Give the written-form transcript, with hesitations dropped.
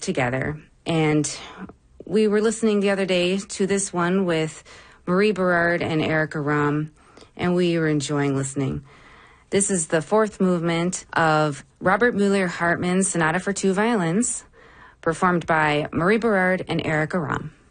together. And we were listening the other day to this one with Marie Berard and Erica Rom, and we were enjoying listening. This is the fourth movement of Robert Müller-Hartmann's Sonata for Two Violins, performed by Marie Berard and Erica Rom.